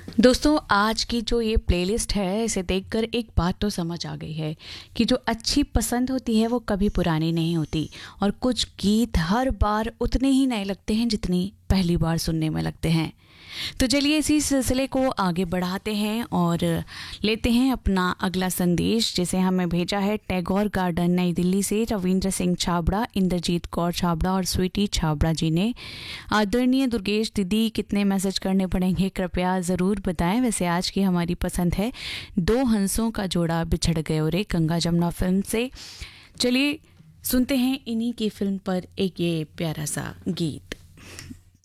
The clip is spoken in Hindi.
दोस्तों आज की जो ये प्लेलिस्ट है इसे देखकर एक बात तो समझ आ गई है कि जो अच्छी पसंद होती है वो कभी पुरानी नहीं होती। और कुछ गीत हर बार उतने ही नए लगते हैं जितनी पहली बार सुनने में लगते हैं। तो चलिए इसी सिलसिले को आगे बढ़ाते हैं और लेते हैं अपना अगला संदेश, जिसे हमें भेजा है टैगोर गार्डन नई दिल्ली से रविंद्र सिंह छाबड़ा, इंद्रजीत कौर छाबड़ा और स्वीटी छाबड़ा जी ने। आदरणीय दुर्गेश दीदी, कितने मैसेज करने पड़ेंगे कृपया ज़रूर बताएं। वैसे आज की हमारी पसंद है दो हंसों का जोड़ा बिछड़ गए रे, गंगा जमुना फिल्म से। चलिए सुनते हैं इन्हीं की फिल्म पर एक ये प्यारा सा गीत।